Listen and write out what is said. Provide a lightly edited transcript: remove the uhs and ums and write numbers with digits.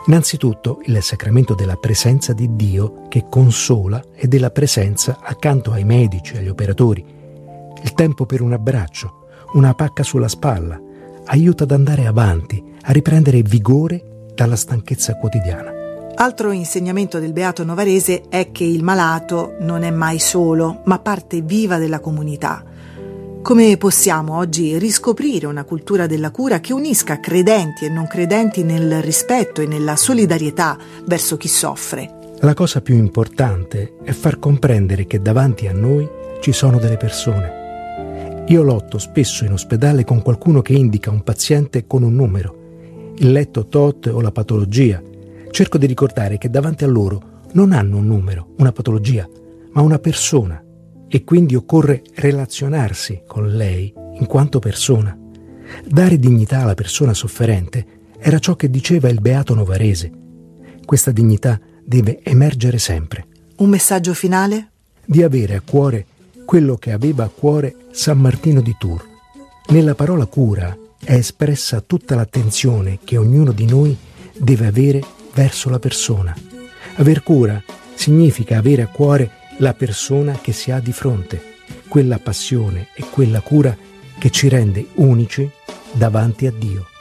Innanzitutto il sacramento della presenza di Dio che consola e della presenza accanto ai medici, agli operatori. Il tempo per un abbraccio, una pacca sulla spalla, aiuta ad andare avanti, a riprendere vigore dalla stanchezza quotidiana. Altro insegnamento del Beato Novarese è che il malato non è mai solo, ma parte viva della comunità. Come possiamo oggi riscoprire una cultura della cura che unisca credenti e non credenti nel rispetto e nella solidarietà verso chi soffre? La cosa più importante è far comprendere che davanti a noi ci sono delle persone. Io lotto spesso in ospedale con qualcuno che indica un paziente con un numero, il letto tot o la patologia. Cerco di ricordare che davanti a loro non hanno un numero, una patologia, ma una persona. E quindi occorre relazionarsi con lei in quanto persona. Dare dignità alla persona sofferente era ciò che diceva il Beato Novarese. Questa dignità deve emergere sempre. Un messaggio finale? Di avere a cuore quello che aveva a cuore San Martino di Tours. Nella parola cura è espressa tutta l'attenzione che ognuno di noi deve avere verso la persona. Aver cura significa avere a cuore la persona che si ha di fronte, quella passione e quella cura che ci rende unici davanti a Dio.